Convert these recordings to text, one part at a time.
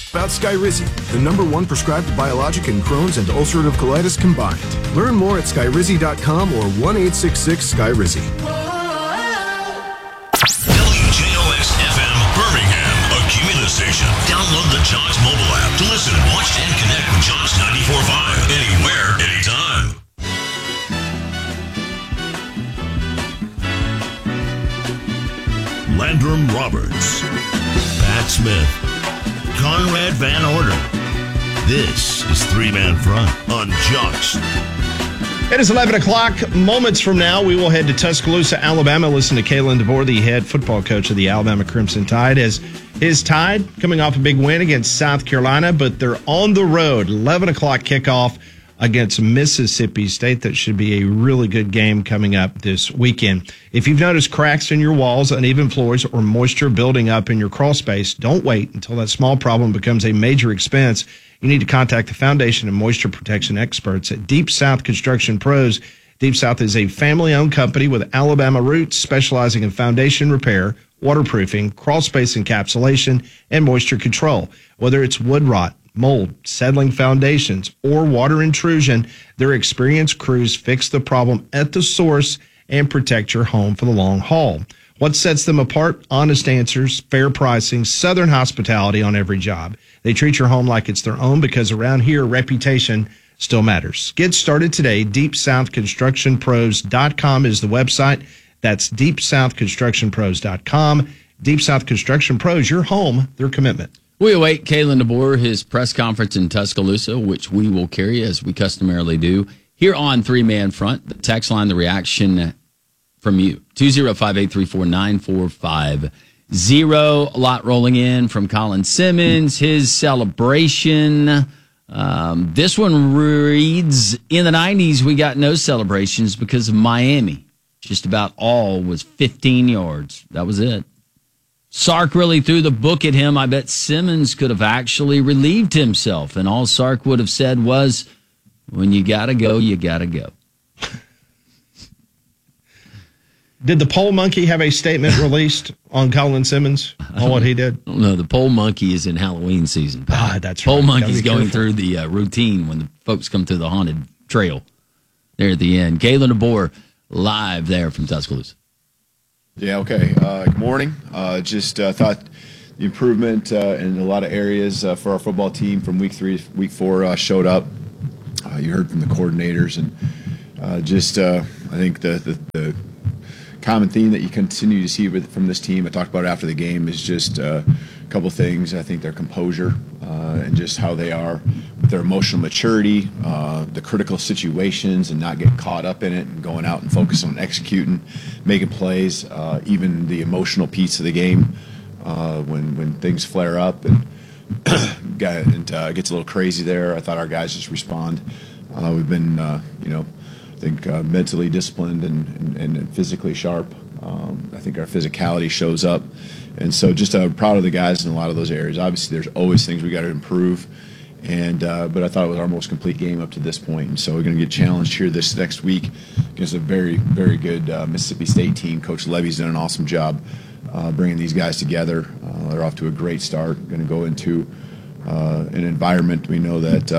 About Skyrizi, the #1 prescribed biologic in Crohn's and ulcerative colitis combined. Learn more at skyrizi.com or 1-866-SKYRIZI. WJOX-FM Birmingham, a Cumulus station. Download the JOX mobile app to listen, watch, and connect with JOX 94.5 anywhere, anytime. Landrum Roberts, Pat Smith, Conrad Van Orden. This is Three Man Front on JOX. It is 11 o'clock. Moments from now, we will head to Tuscaloosa, Alabama. Listen to Kalen DeBoer, the head football coach of the Alabama Crimson Tide, as his Tide coming off a big win against South Carolina, but they're on the road. 11 o'clock kickoff against Mississippi State. That should be a really good game coming up this weekend. If you've noticed cracks in your walls, uneven floors, or moisture building up in your crawl space, don't wait until that small problem becomes a major expense. You need to contact the foundation and moisture protection experts at Deep South Construction Pros. Deep South is a family-owned company with Alabama roots specializing in foundation repair, waterproofing, crawl space encapsulation, and moisture control. Whether it's wood rot, mold, settling foundations, or water intrusion, their experienced crews fix the problem at the source and protect your home for the long haul. What sets them apart? Honest answers, fair pricing, Southern hospitality on every job. They treat your home like it's their own because around here, reputation still matters. Get started today. DeepSouthConstructionPros.com is the website. That's DeepSouthConstructionPros.com. Deep South Construction Pros, your home, their commitment. We await Kalen DeBoer, his press conference in Tuscaloosa, which we will carry as we customarily do here on Three Man Front. The text line, the reaction from you, 205-834-9450. A lot rolling in from Colin Simmons, his celebration. This one reads, in the 90s, we got no celebrations because of Miami. Just about all was 15 yards. That was it. Sark really threw the book at him. I bet Simmons could have actually relieved himself. And all Sark would have said was, when you got to go, you got to go. Did the poll monkey have a statement released on Colin Simmons on what he did? No, the poll monkey is in Halloween season. That's poll right. monkey's going through the routine when the folks come through the haunted trail there at the end. Kalen DeBoer live there from Tuscaloosa. Yeah, okay. Good morning. Just thought the improvement in a lot of areas for our football team from week 3 to week 4 showed up. You heard from the coordinators, and I think the common theme that you continue to see from this team, I talked about after the game, is just a couple things. I think their composure and just how they are with their emotional maturity, the critical situations and not getting caught up in it and going out and focusing on executing, making plays, even the emotional piece of the game when things flare up and gets a little crazy there. I thought our guys just respond. We've been, I think mentally disciplined and physically sharp. I think our physicality shows up. And so just proud of the guys in a lot of those areas. Obviously, there's always things we got to improve. But I thought it was our most complete game up to this point. And so we're going to get challenged here this next week against a very, very good Mississippi State team. Coach Levy's done an awesome job bringing these guys together. They're off to a great start. Going to go into an environment we know that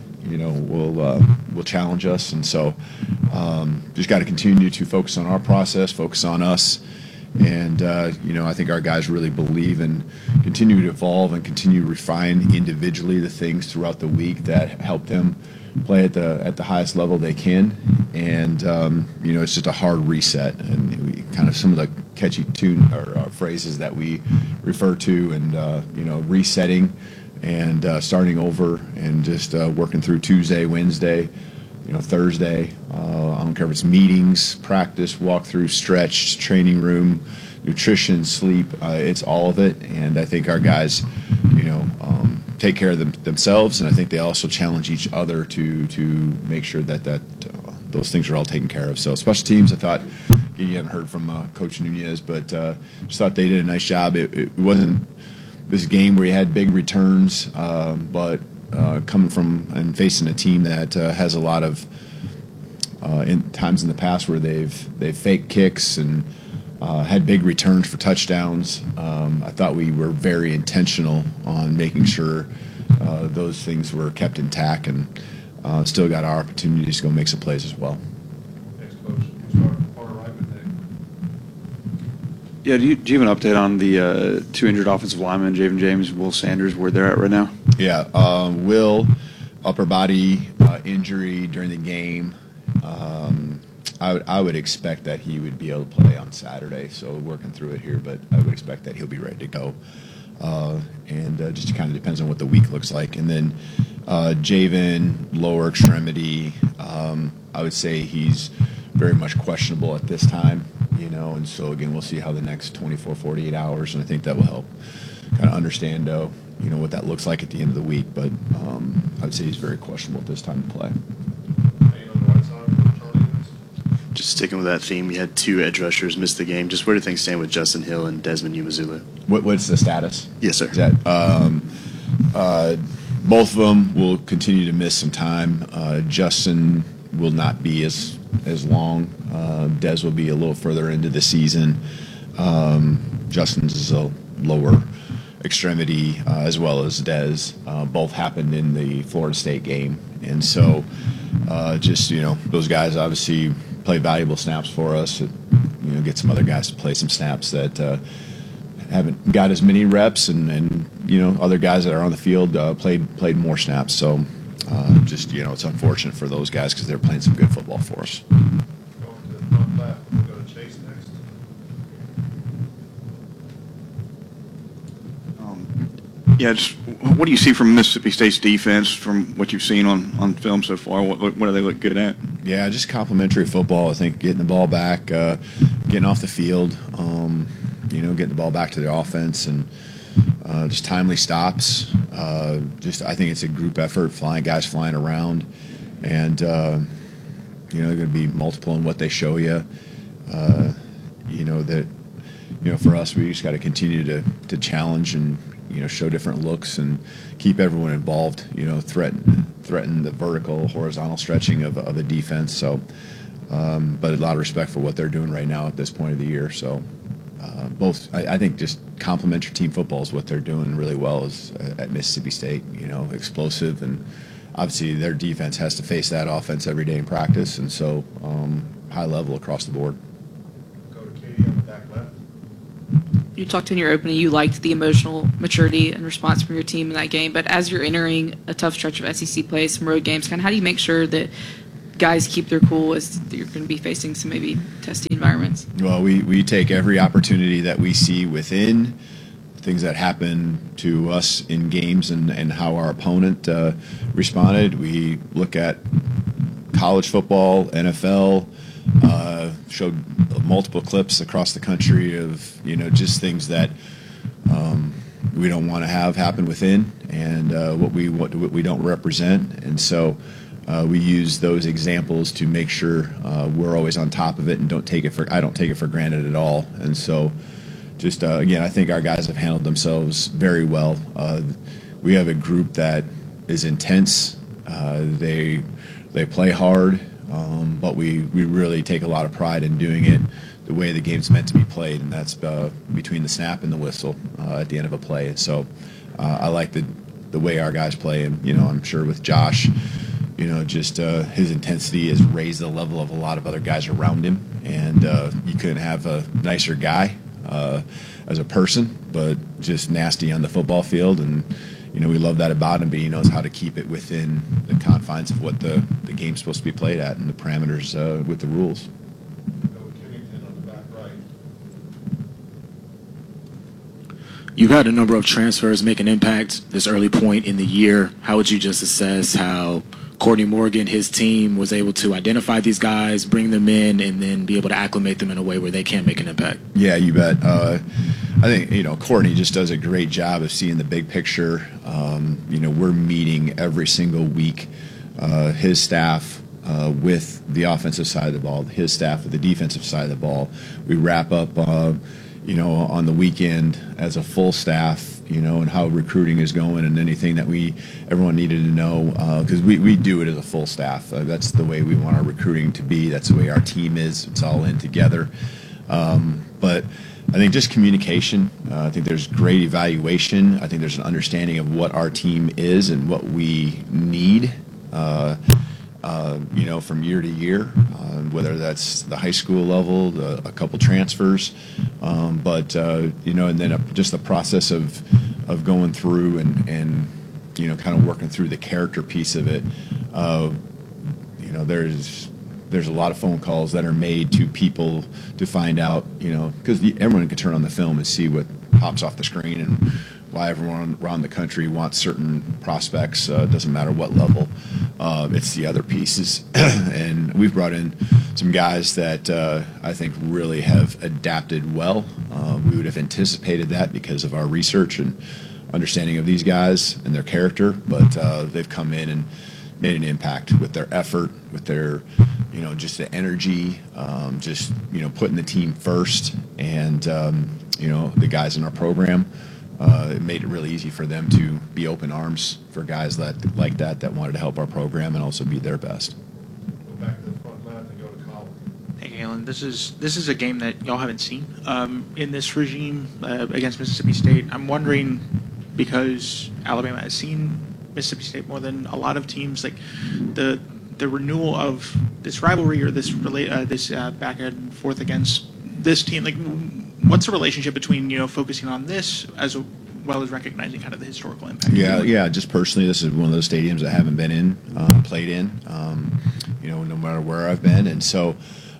will challenge us, and so just got to continue to focus on our process, focus on us, and I think our guys really believe in continue to evolve and continue to refine individually the things throughout the week that help them play at the highest level they can, and it's just a hard reset, and we kind of some of the catchy tune or phrases that we refer to, and resetting. And starting over and just working through Tuesday, Wednesday, Thursday. I don't care if it's meetings, practice, walkthrough, stretch, training room, nutrition, sleep. It's all of it. And I think our guys, take care of themselves. And I think they also challenge each other to make sure that those things are all taken care of. So special teams, I thought, you haven't heard from Coach Nunez, but just thought they did a nice job. It wasn't this game where he had big returns, but coming from and facing a team that has a lot of in times in the past where they've faked kicks and had big returns for touchdowns. I thought we were very intentional on making sure those things were kept intact, and still got our opportunities to go make some plays as well. Thanks, Coach. You start far right with that. Yeah, do you have an update on the 2 injured offensive linemen, Javen James, Will Sanders, where they're at right now? Yeah, Will, upper body injury during the game. I would expect that he would be able to play on Saturday, so working through it here, but I would expect that he'll be ready to go. And just kind of depends on what the week looks like. And then Javen, lower extremity, I would say he's very much questionable at this time, and so again, we'll see how the next 24, 48 hours, and I think that will help kind of understand, what that looks like at the end of the week, but I would say he's very questionable at this time to play. Just sticking with that theme, you had 2 edge rushers miss the game. Just where do things stand with Justin Hill and Desmond Umazulu? What's the status? Yes, sir. Is that, both of them will continue to miss some time. Justin will not be as long. Des will be a little further into the season. Justin's is a lower extremity, as well as Des. Both happened in the Florida State game. And so those guys obviously play valuable snaps for us. Get some other guys to play some snaps that haven't got as many reps, and other guys that are on the field played more snaps. So it's unfortunate for those guys because they're playing some good football for us. Going to the front left. We'll go to Chase next. Just what do you see from Mississippi State's defense from what you've seen on film so far? What do they look good at? Yeah, just complimentary football. I think getting the ball back, getting off the field, getting the ball back to the offense, and just timely stops. I think it's a group effort, guys flying around, and they're going to be multiple in what they show you. For us, we just got to continue to challenge and show different looks and keep everyone involved. Threaten the vertical, horizontal stretching of a defense. So, but a lot of respect for what they're doing right now at this point of the year. So, I think just complementary team football is what they're doing really well at Mississippi State. Explosive, and obviously their defense has to face that offense every day in practice, and so high level across the board. Go to Katie on the back left. You talked in your opening, you liked the emotional maturity and response from your team in that game, but as you're entering a tough stretch of SEC play, some road games, how do you make sure that guys keep their cool as you're going to be facing some maybe testy environments? Well, we take every opportunity that we see within things that happen to us in games and how our opponent responded. We look at college football, NFL, showed multiple clips across the country of just things that we don't want to have happen within, and what we don't represent, and so we use those examples to make sure we're always on top of it and I don't take it for granted at all. And so just again, I think our guys have handled themselves very well. We have a group that is intense. They play hard. But we really take a lot of pride in doing it the way the game's meant to be played, and that's between the snap and the whistle at the end of a play. And so I like the way our guys play, and I'm sure with Josh, his intensity has raised the level of a lot of other guys around him, and you couldn't have a nicer guy as a person, but just nasty on the football field. And we love that about him, but he knows how to keep it within the confines of what the game's supposed to be played at and the parameters with the rules. Go with Kennington on the back right. You've had a number of transfers make an impact this early point in the year. How would you just assess how Courtney Morgan, his team, was able to identify these guys, bring them in, and then be able to acclimate them in a way where they can make an impact? Yeah, you bet. I think, Courtney just does a great job of seeing the big picture. We're meeting every single week, his staff with the offensive side of the ball, his staff with the defensive side of the ball. We wrap up, on the weekend as a full staff, and how recruiting is going and anything that everyone needed to know, because we do it as a full staff. That's the way we want our recruiting to be. That's the way our team is. It's all in together. But I think just communication. I think there's great evaluation. I think there's an understanding of what our team is and what we need. From year to year, whether that's the high school level, a couple transfers, and then just the process of going through and kind of working through the character piece of it. There's a lot of phone calls that are made to people to find out, because everyone can turn on the film and see what pops off the screen and why everyone around the country wants certain prospects. Doesn't matter what level. It's the other pieces. And we've brought in some guys that I think really have adapted well. We would have anticipated that because of our research and understanding of these guys and their character, but they've come in and made an impact with their effort, with their, just the energy, putting the team first, and, the guys in our program. It made it really easy for them to be open arms for guys that wanted to help our program and also be their best. Go back to the front left and go to Colin. Hey, Galen, this is a game that y'all haven't seen in this regime against Mississippi State. I'm wondering, because Alabama has seen Mississippi State more than a lot of teams, like the renewal of this rivalry or this back and forth against this team, like what's the relationship between focusing on this as well as recognizing kind of the historical impact? Yeah. Just personally, this is one of those stadiums I haven't been in, played in, no matter where I've been, and so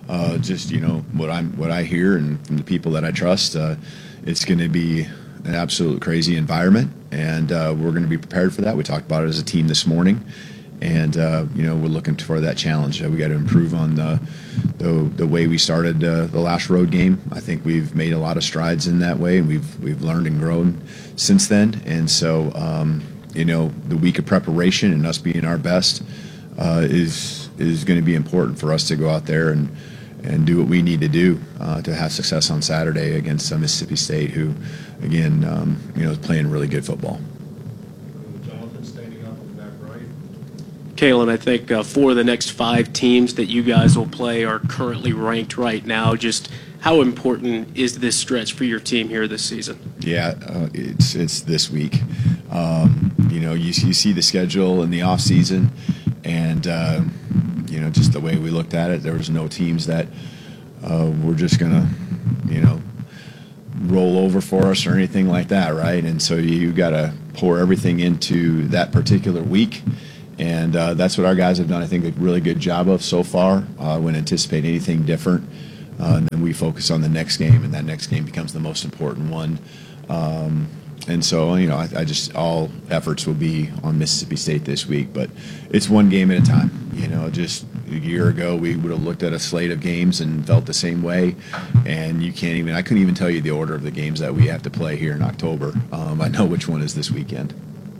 what I hear and from the people that I trust, it's going to be an absolute crazy environment, and we're going to be prepared for that. We talked about it as a team this morning, and we're looking for that challenge. We got to improve on the way we started the last road game. I think we've made a lot of strides in that way, and we've learned and grown since then. And so the week of preparation and us being our best is going to be important for us to go out there and do what we need to do to have success on Saturday against Mississippi State, who, again, is playing really good football. Jonathan standing up on the back right. Kalen, I think 4 of the next 5 teams that you guys will play are currently ranked right now. Just how important is this stretch for your team here this season? Yeah, it's this week. You see the schedule in the off season, and just the way we looked at it, there was no teams that were just going to, roll over for us or anything like that, right? And so you got to pour everything into that particular week, and that's what our guys have done, I think, a really good job of so far. When anticipate anything different, and then we focus on the next game, and that next game becomes the most important one. And so, I just, all efforts will be on Mississippi State this week, but it's one game at a time. Just a year ago, we would have looked at a slate of games and felt the same way, and I couldn't even tell you the order of the games that we have to play here in October. I know which one is this weekend.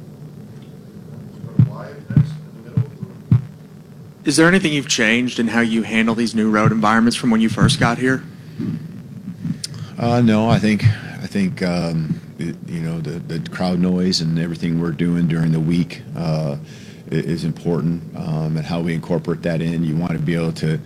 Is there anything you've changed in how you handle these new road environments from when you first got here? No, I think the crowd noise and everything we're doing during the week is important, and how we incorporate that in. You want to be able to,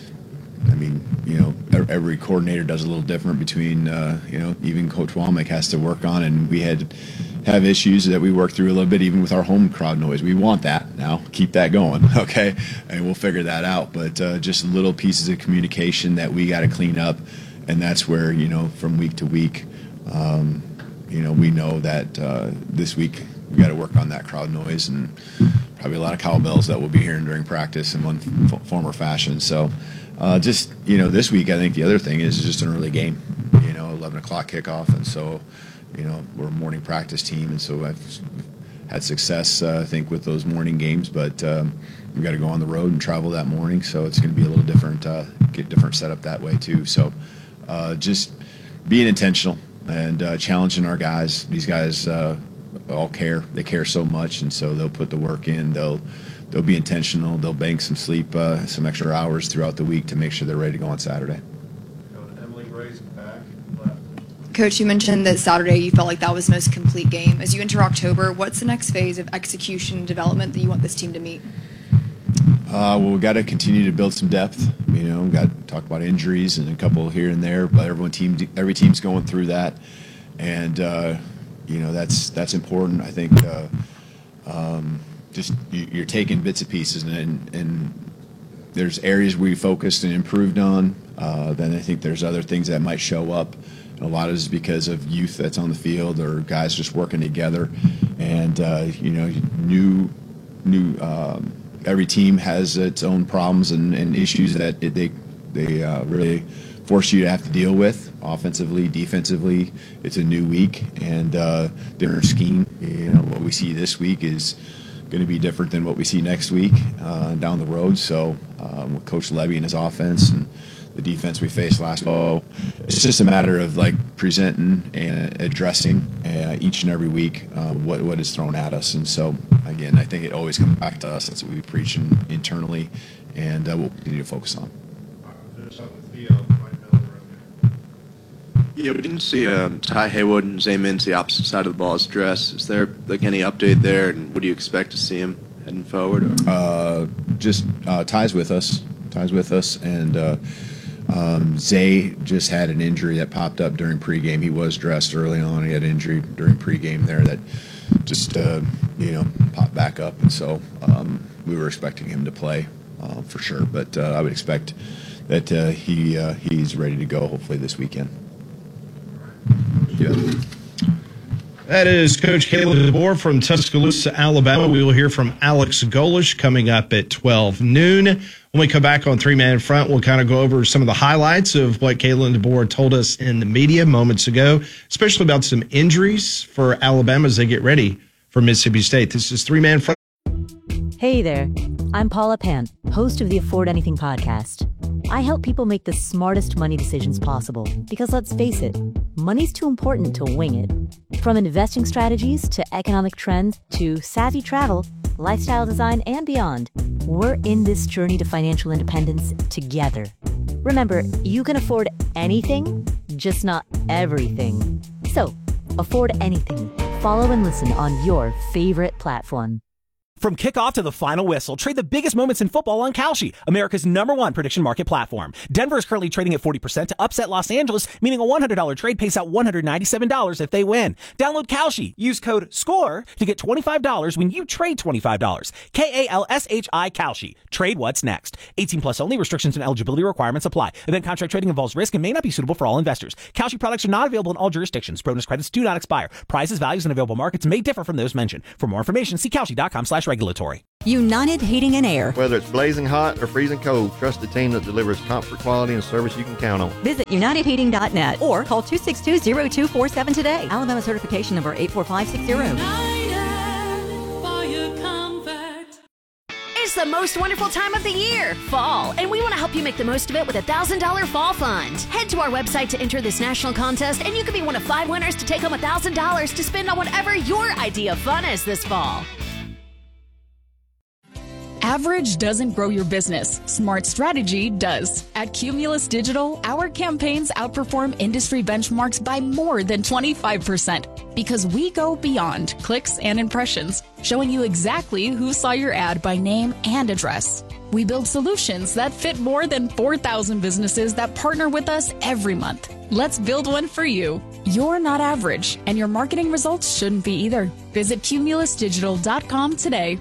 every coordinator does a little different between, even Coach Womack has to work on, and we have issues that we work through a little bit, even with our home crowd noise. We want that now. Keep that going, okay? And we'll figure that out. But just little pieces of communication that we got to clean up, and that's where, from week to week, we know that this week we got to work on that crowd noise, and probably a lot of cowbells that we'll be hearing during practice in one form or fashion. So this week, I think the other thing is just an early game, 11 o'clock kickoff. And so, we're a morning practice team. And so I've had success, I think, with those morning games, but we got to go on the road and travel that morning. So it's going to be a little different, get different setup that way too. So just being intentional and challenging our guys. These guys all care. They care so much, and so they'll put the work in. They'll be intentional. They'll bank some sleep, some extra hours throughout the week to make sure they're ready to go on Saturday. Emily Gray's back left. Coach, you mentioned that Saturday you felt like that was the most complete game. As you enter October, what's the next phase of execution and development that you want this team to meet? Well, we got to continue to build some depth. We got to talk about injuries and a couple here and there, but every team's going through that, and that's important. I think just you're taking bits and pieces, and there's areas we focused and improved on. Then I think there's other things that might show up. And a lot of it is because of youth that's on the field or guys just working together, and every team has its own problems and issues that they really force you to have to deal with, offensively, defensively. It's a new week and different scheme. What we see this week is going to be different than what we see next week down the road. So with Coach Levy and his offense and the defense we faced last fall, it's just a matter of presenting and addressing each and every week what is thrown at us. And so again, I think it always comes back to us. That's what we preach internally, and we'll continue to focus on. Yeah, we didn't see Ty Haywood and Zay Mintz the opposite side of the ball as dress. Is there any update there, and what do you expect to see him heading forward? Just Ty's with us. And Zay just had an injury that popped up during pregame. He was dressed early on. He had an injury during pregame there that just popped back up, and so we were expecting him to play for sure. But I would expect that he's ready to go hopefully this weekend. Yeah. That is Coach Kalen DeBoer from Tuscaloosa, Alabama. We will hear from Alex Golesh coming up at 12 noon. When we come back on Three Man Front, we'll kind of go over some of the highlights of what Kalen DeBoer told us in the media moments ago, especially about some injuries for Alabama as they get ready for Mississippi State. This is Three Man Front. Hey there, I'm Paula Pant, host of the Afford Anything podcast. I help people make the smartest money decisions possible because, let's face it, money's too important to wing it. From investing strategies to economic trends to savvy travel, lifestyle design, and beyond, we're in this journey to financial independence together. Remember, you can afford anything, just not everything. So, afford anything. Follow and listen on your favorite platform. From kickoff to the final whistle, trade the biggest moments in football on Kalshi, America's #1 prediction market platform. Denver is currently trading at 40% to upset Los Angeles, meaning a $100 trade pays out $197 if they win. Download Kalshi. Use code SCORE to get $25 when you trade $25. KALSHI Kalshi. Trade what's next. 18 plus only. Restrictions and eligibility requirements apply. Event contract trading involves risk and may not be suitable for all investors. Kalshi products are not available in all jurisdictions. Bonus credits do not expire. Prices, values, and available markets may differ from those mentioned. For more information, see Kalshi.com/regulatory. United Heating and Air. Whether it's blazing hot or freezing cold, trust the team that delivers comfort, quality, and service you can count on. Visit UnitedHeating.net or call 262-0247 today. Alabama certification number 84560. It's the most wonderful time of the year, fall, and we want to help you make the most of it with a $1,000 fall fund. Head to our website to enter this national contest, and you could be one of 5 winners to take home $1,000 to spend on whatever your idea of fun is this fall. Average doesn't grow your business. Smart strategy does. At Cumulus Digital, our campaigns outperform industry benchmarks by more than 25% because we go beyond clicks and impressions, showing you exactly who saw your ad by name and address. We build solutions that fit more than 4,000 businesses that partner with us every month. Let's build one for you. You're not average, and your marketing results shouldn't be either. Visit cumulusdigital.com today.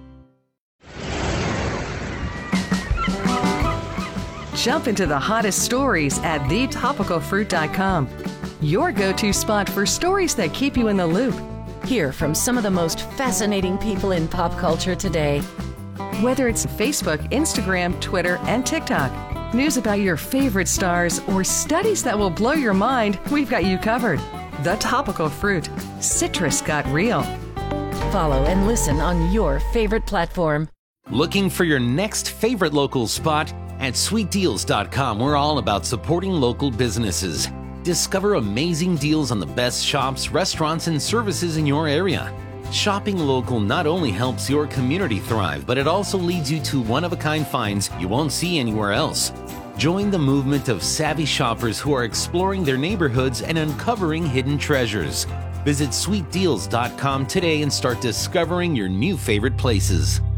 Jump into the hottest stories at thetopicalfruit.com. Your go-to spot for stories that keep you in the loop. Hear from some of the most fascinating people in pop culture today. Whether it's Facebook, Instagram, Twitter, and TikTok, news about your favorite stars, or studies that will blow your mind, we've got you covered. The Topical Fruit. Citrus got real. Follow and listen on your favorite platform. Looking for your next favorite local spot? At sweetdeals.com, we're all about supporting local businesses. Discover amazing deals on the best shops, restaurants, and services in your area. Shopping local not only helps your community thrive, but it also leads you to one-of-a-kind finds you won't see anywhere else. Join the movement of savvy shoppers who are exploring their neighborhoods and uncovering hidden treasures. Visit sweetdeals.com today and start discovering your new favorite places.